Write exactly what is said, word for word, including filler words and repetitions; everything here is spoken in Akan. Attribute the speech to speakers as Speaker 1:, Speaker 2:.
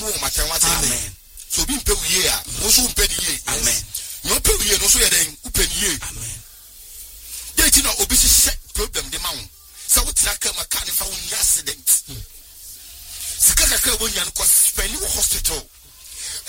Speaker 1: mu o maten wate amen so bi mpe wiye a wo so mpe ni ye amen no pe wiye no so ye den upe ni ye amen dey ti no obi se problem de ma wo sa wo tira ka maka ne fa wo ni accident sika ka ka wo nya no ko spend wo hospital